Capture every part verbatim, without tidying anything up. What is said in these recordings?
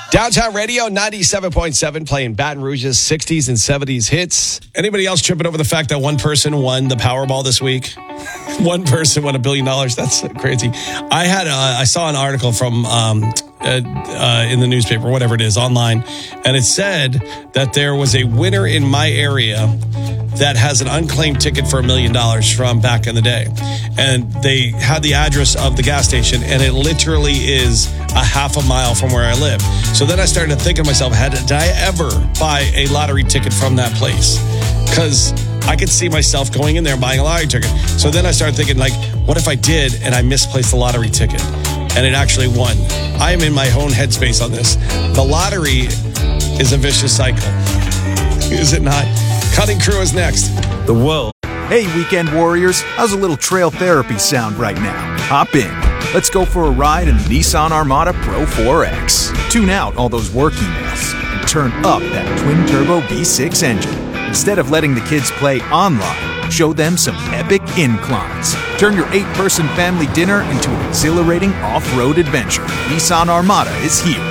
Downtown Radio, ninety-seven point seven, playing Baton Rouge's sixties and seventies hits. Anybody else tripping over the fact that one person won the Powerball this week? One person won a billion dollars. That's crazy. I had a, I saw an article from um, uh, uh, in the newspaper, whatever it is, online, and it said that there was a winner in my area that has an unclaimed ticket for a million dollars from back in the day. And they had the address of the gas station, and it literally is a half a mile from where I live. So then I started to think to myself, had did I ever buy a lottery ticket from that place? Because I could see myself going in there and buying a lottery ticket. So then I started thinking, like, what if I did and I misplaced the lottery ticket and it actually won? I am in my own headspace on this. The lottery is a vicious cycle. Is it not? Cutting Crew is next. The world. Hey, weekend warriors. How's a little trail therapy sound right now? Hop in. Let's go for a ride in the Nissan Armada Pro four X. Tune out all those work emails and turn up that twin-turbo V six engine. Instead of letting the kids play online, show them some epic inclines. Turn your eight-person family dinner into an exhilarating off-road adventure. Nissan Armada is here.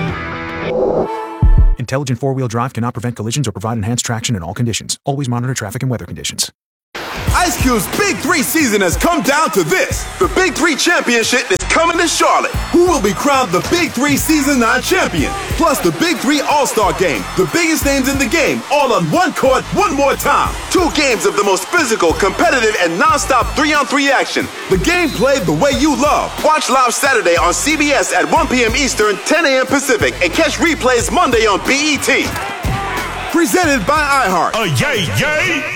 Intelligent four-wheel drive cannot prevent collisions or provide enhanced traction in all conditions. Always monitor traffic and weather conditions. Ice Cube's Big Three season has come down to this. The Big Three Championship is coming to Charlotte. Who will be crowned the Big Three Season nine champion? Plus the Big Three All-Star Game. The biggest names in the game, all on one court, one more time. Two games of the most physical, competitive, and non-stop three-on-three action. The game played the way you love. Watch live Saturday on C B S at one p.m. Eastern, ten a.m. Pacific, and catch replays Monday on B E T. Presented by iHeart. Oh, yay, yay!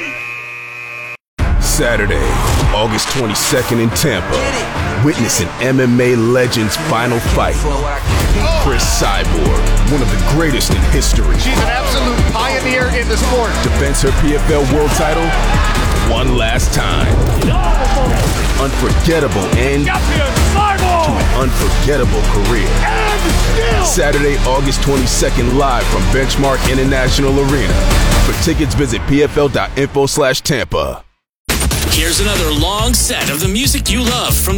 Saturday, August twenty-second in Tampa. Witness an M M A legend's final fight. Chris Cyborg, one of the greatest in history. She's an absolute pioneer in the sport. Defends her P F L world title one last time. Unforgettable end to an unforgettable career. Saturday, August twenty-second, live from Benchmark International Arena. For tickets, visit pfl.info slash Tampa. Here's another long set of the music you love from